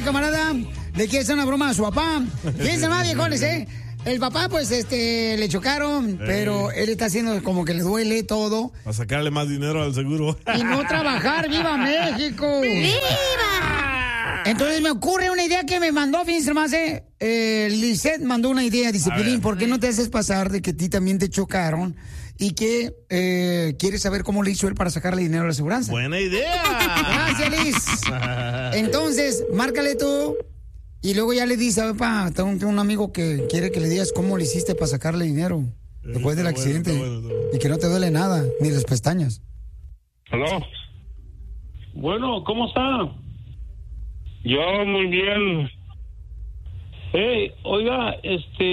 camarada le quiere hacer una broma a su papá. Fíjense más, viejones, El papá, pues, le chocaron, pero él está haciendo como que le duele todo. A sacarle más dinero al seguro. Y no trabajar. ¡Viva México! ¡Viva! Entonces me ocurre una idea que me mandó, fíjense más, Lisette mandó una idea, dice, Pilín, ¿por qué no te haces pasar de que a ti también te chocaron? Y que quieres saber cómo le hizo él para sacarle dinero a la aseguranza. ¡Buena idea! Gracias, Liz. Entonces, márcale tú. Y luego ya le dice, papá, tengo un amigo que quiere que le digas cómo le hiciste para sacarle dinero después del accidente. Bueno. Y que no te duele nada, ni las pestañas. ¿Aló? Bueno, ¿cómo está? Yo muy bien. Oiga,